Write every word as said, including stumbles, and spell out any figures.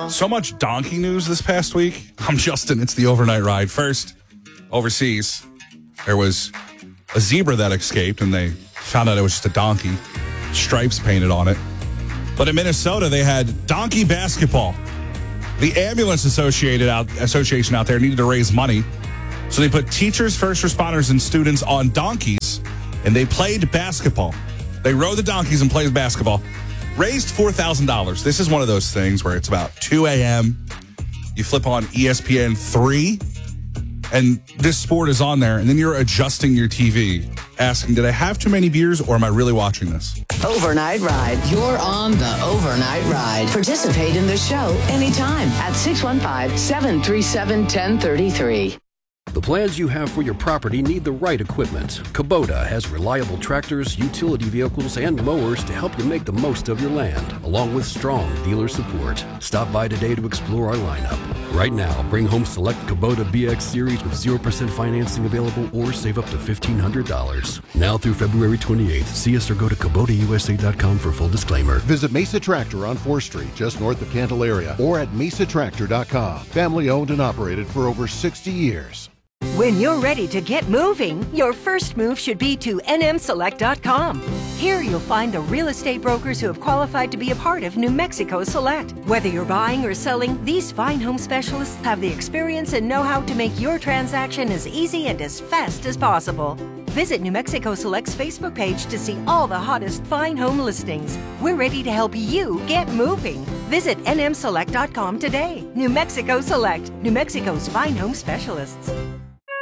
So much donkey news this past week. I'm Justin. It's the overnight ride. First, overseas, there was a zebra that escaped, and they found out it was just a donkey. Stripes painted on it. But in Minnesota, they had donkey basketball. The ambulance associated out, association out there needed to raise money. So they put teachers, first responders, and students on donkeys, and they played basketball. They rode the donkeys and played basketball. Raised four thousand dollars. This is one of those things where it's about two a.m. You flip on E S P N three, and this sport is on there, and then you're adjusting your T V, asking, did I have too many beers, or am I really watching this? Overnight Ride. You're on the Overnight Ride. Participate in the show anytime at six one five, seven three seven, one zero three three. The plans you have for your property need the right equipment. Kubota has reliable tractors, utility vehicles, and mowers to help you make the most of your land, along with strong dealer support. Stop by today to explore our lineup. Right now, bring home select Kubota B X Series with zero percent financing available or save up to fifteen hundred dollars. Now through February twenty-eighth, see us or go to Kubota U S A dot com for full disclaimer. Visit Mesa Tractor on fourth Street, just north of Candelaria, or at mesa tractor dot com. Family owned and operated for over sixty years. When you're ready to get moving, your first move should be to N M select dot com. Here you'll find the real estate brokers who have qualified to be a part of New Mexico Select. Whether you're buying or selling, these fine home specialists have the experience and know-how to make your transaction as easy and as fast as possible. Visit New Mexico Select's Facebook page to see all the hottest fine home listings. We're ready to help you get moving. Visit N M select dot com today. New Mexico Select, New Mexico's fine home specialists.